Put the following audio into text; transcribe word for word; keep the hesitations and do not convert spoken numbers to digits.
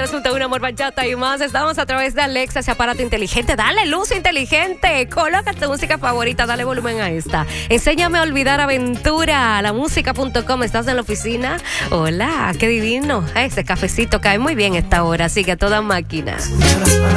tres punto uno, Amor, Bachata y más. Estamos a través de Alexa, ese aparato inteligente. Dale luz inteligente. Coloca tu música favorita. Dale volumen a esta. Enséñame a olvidar aventura. La música punto com. ¿Estás en la oficina? Hola, qué divino. Ese cafecito cae muy bien esta hora. Así que a toda máquina.